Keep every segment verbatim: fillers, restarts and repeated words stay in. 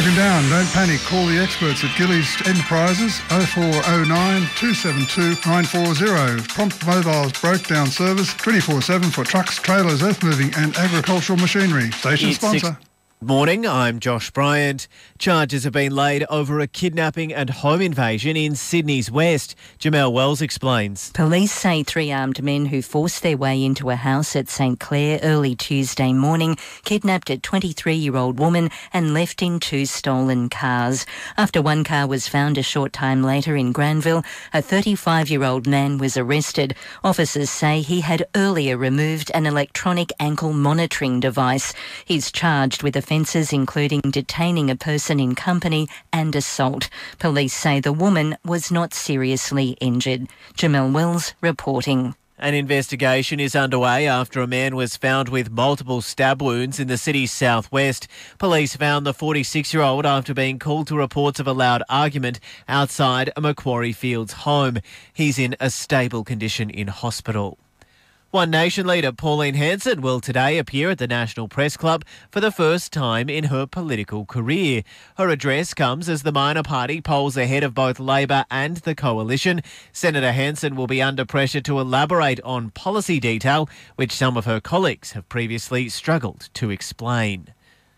Broken down, don't panic. Call the experts at Gillies Enterprises oh four oh nine, two seven two, nine four zero. Prompt Mobile's broke down service twenty-four seven for trucks, trailers, earth moving and agricultural machinery. Station It's sponsor. six- Morning, I'm Josh Bryant. Charges have been laid over a kidnapping and home invasion in Sydney's West. Jamelle Wells explains. Police say three armed men who forced their way into a house at St Clair early Tuesday morning kidnapped a twenty-three-year-old woman and left in two stolen cars. After one car was found a short time later in Granville, a thirty-five-year-old man was arrested. Officers say he had earlier removed an electronic ankle monitoring device. He's charged with offences including detaining a person in company and assault. Police say the woman was not seriously injured. Jamelle Wells reporting. An investigation is underway after a man was found with multiple stab wounds in the city's southwest. Police found the forty-six-year-old after being called to reports of a loud argument outside a Macquarie Fields home. He's in a stable condition in hospital. One Nation leader Pauline Hanson will today appear at the National Press Club for the first time in her political career. Her address comes as the minor party polls ahead of both Labor and the Coalition. Senator Hanson will be under pressure to elaborate on policy detail, which some of her colleagues have previously struggled to explain.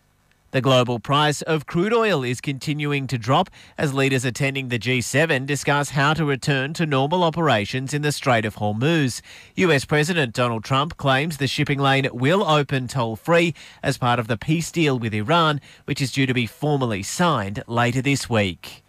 The global price of crude oil is continuing to drop as leaders attending the G seven discuss how to return to normal operations in the Strait of Hormuz. U S President Donald Trump claims the shipping lane will open toll-free as part of the peace deal with Iran, which is due to be formally signed later this week.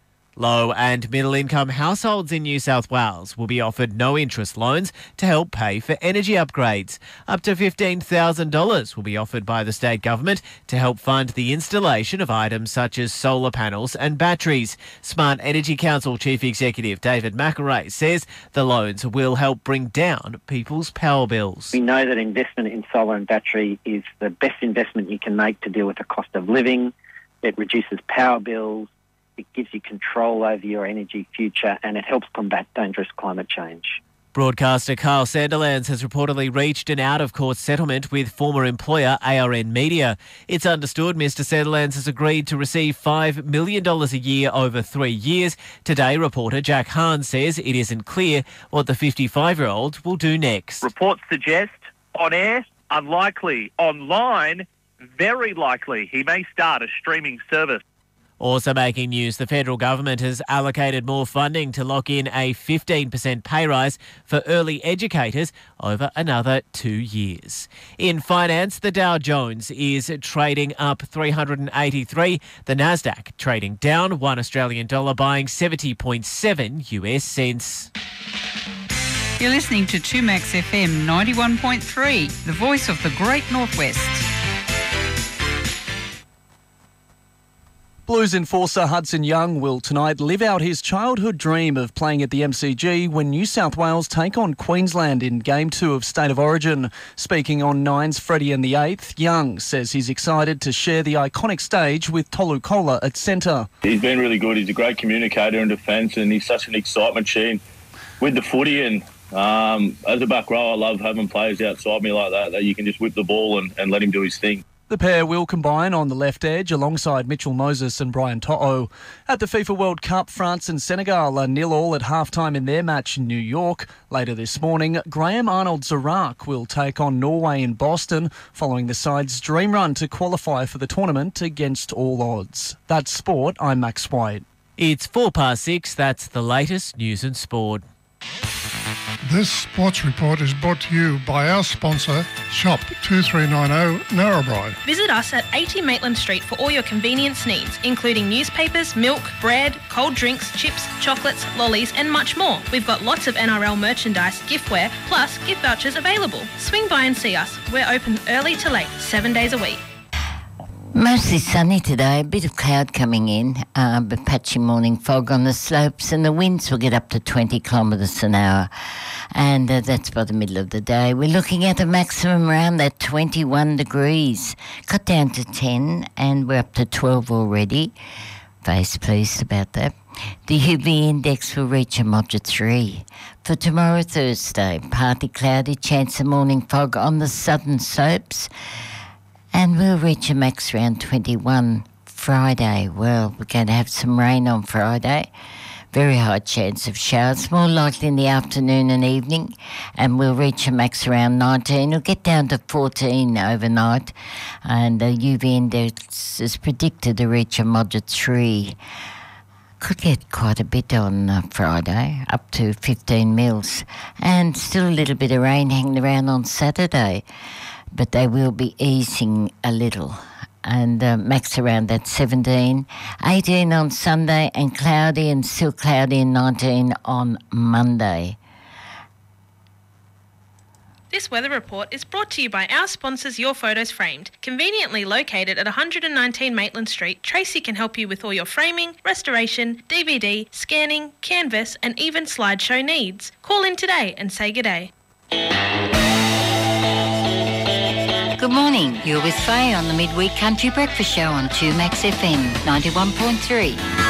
Low and middle income households in New South Wales will be offered no interest loans to help pay for energy upgrades. Up to fifteen thousand dollars will be offered by the state government to help fund the installation of items such as solar panels and batteries. Smart Energy Council Chief Executive David McElrea says the loans will help bring down people's power bills. We know that investment in solar and battery is the best investment you can make to deal with the cost of living. It reduces power bills. It gives you control over your energy future and it helps combat dangerous climate change. Broadcaster Carl Sandilands has reportedly reached an out-of-court settlement with former employer A R N Media. It's understood Mister Sandilands has agreed to receive five million dollars a year over three years. Today, reporter Jack Hahn says it isn't clear what the fifty-five-year-old will do next. Reports suggest on air, unlikely. Online, very likely. He may start a streaming service. Also making news, the federal government has allocated more funding to lock in a fifteen percent pay rise for early educators over another two years. In finance, the Dow Jones is trading up three hundred eighty-three, the Nasdaq trading down one Australian dollar, buying seventy point seven U S cents. You're listening to two Max F M ninety-one point three, the voice of the Great Northwest. Blues enforcer Hudson Young will tonight live out his childhood dream of playing at the M C G when New South Wales take on Queensland in Game two of State of Origin. Speaking on Nine's Freddie and the Eighth, Young says he's excited to share the iconic stage with Tolu Kola at centre. He's been really good. He's a great communicator in defence and he's such an excitement machine with the footy. And um, as a back row, I love having players outside me like that, that you can just whip the ball and, and let him do his thing. The pair will combine on the left edge alongside Mitchell Moses and Brian To'o. At the FIFA World Cup, France and Senegal are nil all at half-time in their match in New York. Later this morning, Graham Arnold's Iraq will take on Norway in Boston, following the side's dream run to qualify for the tournament against all odds. That's sport. I'm Max White. It's four past six. That's the latest news and sport. This sports report is brought to you by our sponsor, Shop two three nine zero Narrabri. Visit us at eighty Maitland Street for all your convenience needs, including newspapers, milk, bread, cold drinks, chips, chocolates, lollies and much more. We've got lots of N R L merchandise, giftware, plus gift vouchers available. Swing by and see us. We're open early to late, seven days a week. Mostly sunny today, a bit of cloud coming in, uh, but patchy morning fog on the slopes, and the winds will get up to twenty kilometres an hour. And uh, that's by the middle of the day. We're looking at a maximum around that twenty-one degrees. Got down to ten, and we're up to twelve already. Face pleased about that. The U V index will reach a moderate three. For tomorrow, Thursday, partly cloudy, chance of morning fog on the southern slopes. And we'll reach a max around twenty-one. Friday? Well, we're going to have some rain on Friday. Very high chance of showers, more likely in the afternoon and evening, and we'll reach a max around nineteen. It'll get down to fourteen overnight, and the U V index is predicted to reach a moderate three. Could get quite a bit on uh, Friday, up to fifteen mils, and still a little bit of rain hanging around on Saturday, but they will be easing a little. And uh, max around that seventeen, eighteen on Sunday, and cloudy and still cloudy and nineteen on Monday. This weather report is brought to you by our sponsors, Your Photos Framed. Conveniently located at one nineteen Maitland Street, Tracy can help you with all your framing, restoration, D V D, scanning, canvas and even slideshow needs. Call in today and say good day. Good morning. You're with Faye on the Midweek Country Breakfast Show on two Max F M ninety-one point three.